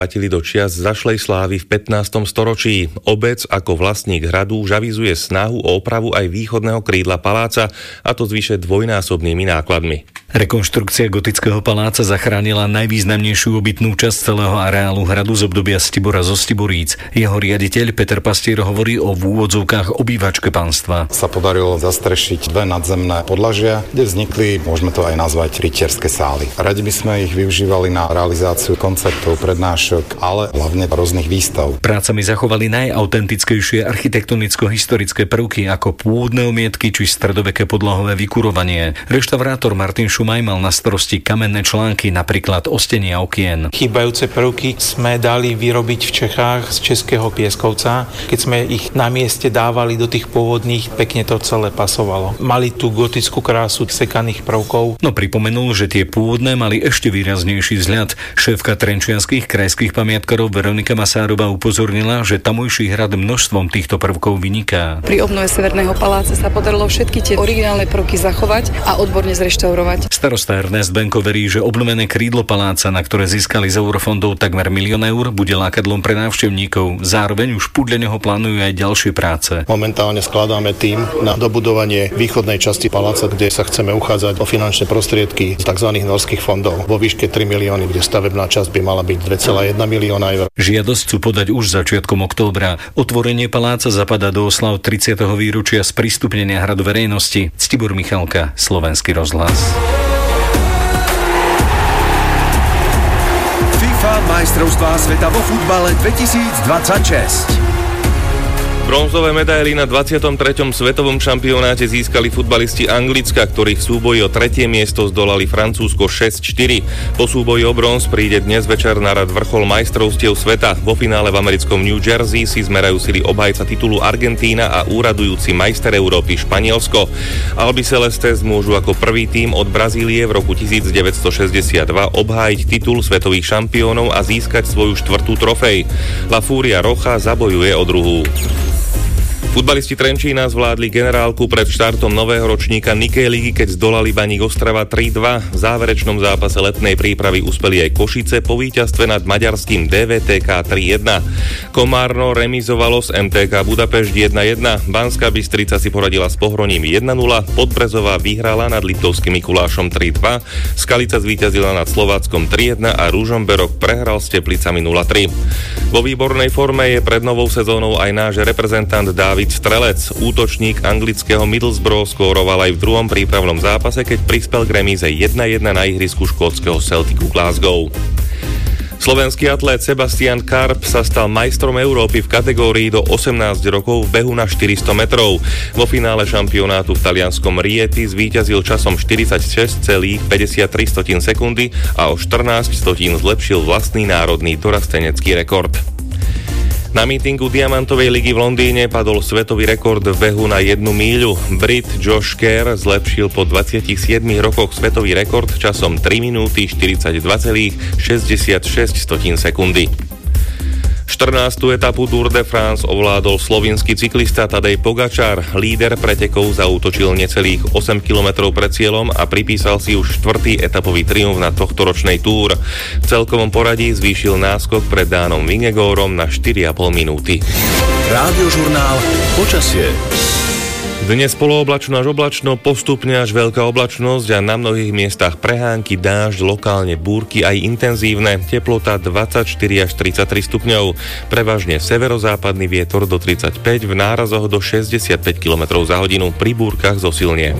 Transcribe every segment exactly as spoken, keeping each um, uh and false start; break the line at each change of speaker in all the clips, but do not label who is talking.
Vrátili do čias zašlej slávy v pätnástom storočí. Obec ako vlastník hradu už avizuje snahu o opravu aj východného krídla paláca, a to s vyše dvojnásobnými nákladmi.
Rekonštrukcia gotického paláca zachránila najvýznamnejšiu obytnú časť celého areálu hradu z obdobia Stibora zo Stiboríc. Jeho riaditeľ Peter Pastier hovorí o v úvodzovkách obývačke panstva.
Sa podarilo zastrešiť dve nadzemné podlažia, kde vznikli, môžeme to aj nazvať, rytierské sály. Radi by sme ich využívali na realizáciu koncertov, prednášok, ale hlavne rôznych výstav.
Prácami zachovali najautentickejšie architektonicko-historické prvky ako pôvodné omietky či stredoveké podlahové vykurovanie. Reštaurátor Martin Šumaj mal na starosti kamenné články, napríklad ostenia okien.
Chýbajúce prvky sme dali vyrobiť v Čechách z českého pieskovca. Keď sme ich na mieste dávali do tých pôvodných, pekne to celé pasovalo. Mali tú gotickú krásu sekaných prvkov.
No pripomenul, že tie pôvodné mali ešte výraznejší vzhľad. Šéfka trenčianskych krajských pamiatkarov Veronika Masárová upozornila, že tamojší hrad množstvom týchto prvkov vyniká.
Pri obnove Severného paláca sa podarilo všetky tie originálne prvky zachovať a odborne zreštaurovať.
Starosta Ernest Benko verí, že obnovené krídlo paláca, na ktoré získali z eurofondov takmer milión eur, bude lákadlom pre návštevníkov. Zároveň už podľa neho plánujú aj ďalšie práce.
Momentálne skladáme tím na dobudovanie východnej časti paláca, kde sa chceme uchádzať o finančné prostriedky z tzv. Norských fondov vo výške tri milióny, kde stavebná časť by mala byť dva celé jeden milióna eur.
Žiadosť chcú podať už začiatkom októbra. Otvorenie paláca zapadá do oslav tridsiateho výročia sprístupnenia hradu verejnosti. Ctibor Michalka, Slovenský rozhlas.
FIFA majstrovstvá sveta vo futbale dvetisícdvadsaťšesť.
Bronzové medaily na dvadsiatom treťom svetovom šampionáte získali futbalisti Anglicka, ktorí v súboji o tretie miesto zdolali Francúzsko šesť štyri. Po súboji o bronz príde dnes večer na rad vrchol majstrovstiev sveta. Vo finále v americkom New Jersey si zmerajú sily obhajca titulu Argentína a úradujúci majster Európy Španielsko. Albi Celestes môžu ako prvý tím od Brazílie v roku devätnásťstošesťdesiatdva obhájiť titul svetových šampiónov a získať svoju štvrtú trofej. La Furia Rocha zabojuje o druhú. Futbalisti Trenčína zvládli generálku pred štartom nového ročníka Nikej ligy, keď zdolali Baník Ostrava tri dva. V záverečnom zápase letnej prípravy uspeli aj Košice po víťazstve nad maďarským dé vé té ká tri jedna. Komárno remizovalo s em té ká Budapešť jedna jedna. Banská Bystrica si poradila s Pohroním jedna nula. Podbrezová vyhrala nad Liptovským Mikulášom tri dva. Skalica zvíťazila nad Slováckom tri jedna a Ružomberok prehral s Teplicami nula tri. Vo výbornej forme je pred novou sezónou aj náš reprezentant Dávid Strelec. Útočník anglického Middlesbrough skóroval aj v druhom prípravnom zápase, keď prispel k remíze jedna jedna na ihrisku škótskeho Celticu Glasgow. Slovenský atlét Sebastian Karp sa stal majstrom Európy v kategórii do osemnásť rokov v behu na štyristo metrov. Vo finále šampionátu v talianskom Rieti zvíťazil časom štyridsaťšesť celá päťdesiattri sekundy a o štrnásť stotín zlepšil vlastný národný dorastenecký rekord. Na mítingu Diamantovej ligy v Londýne padol svetový rekord v behu na jednu míľu. Brit Josh Kerr zlepšil po dvadsiatich siedmich rokoch svetový rekord časom tri minúty štyridsaťdva celá šesťdesiatšesť sekundy. štrnástu etapu Tour de France ovládol slovinský cyklista Tadej Pogačar. Líder pretekov zaútočil necelých osem kilometrov pred cieľom a pripísal si už štvrtý etapový triumf na tohtoročnej Tour. V celkovom poradí zvýšil náskok pred Dánom Vingegorom na štyri a pol minúty.
Rádiožurnál Počasie.
Dnes polooblačno až oblačno, postupne až veľká oblačnosť a na mnohých miestach prehánky, dážď, lokálne búrky aj intenzívne. Teplota dvadsaťštyri až tridsaťtri stupňov. Prevažne severozápadný vietor do tridsaťpäť, v nárazoch do šesťdesiatpäť kilometrov za hodinu, pri búrkach zosilnie.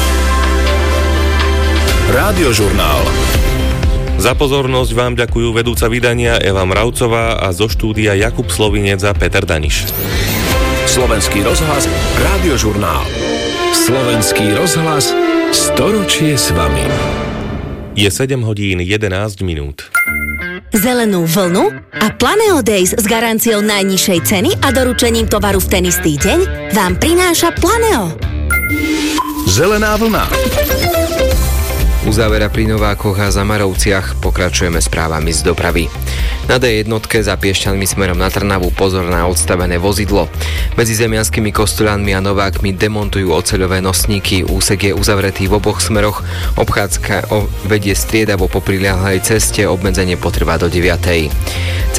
Rádiožurnál.
Za pozornosť vám ďakujú vedúca vydania Eva Mravcová a zo štúdia Jakub Slovinec a Peter Daniš.
Slovenský rozhlas, Rádiožurnál. Slovenský rozhlas, storočie s vami.
Je sedem hodín jedenásť minút.
Zelenú vlnu a Planeo Days s garanciou najnižšej ceny a doručením tovaru v ten istý deň vám prináša Planeo.
Zelená vlna.
U závera pri Novákoch a Zamarovciach pokračujeme správami z dopravy. Na dé jednotke za Piešťanmi smerom na Trnavu pozor na odstavené vozidlo. Medzi Zemianskými Kostoľanmi a Novákmi demontujú oceľové nosníky. Úsek je uzavretý v oboch smeroch. Obchádzka vedie striedavo po priľahlej ceste. Obmedzenie potrvá do deviatej.